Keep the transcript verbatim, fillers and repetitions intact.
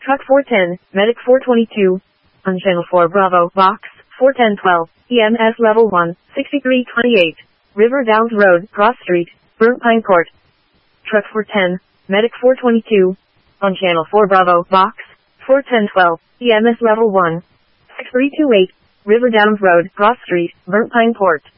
Truck four ten, Medic four twenty-two. On Channel four Bravo, Box four ten twelve, E M S Level one, sixty-three twenty-eight. River Downs Road, Cross Street, Burnt Pine Court. Truck four ten, Medic four twenty-two. On Channel four Bravo, Box four ten twelve, E M S Level one, six three two eight. River Downs Road, Cross Street, Burnt Pine Court.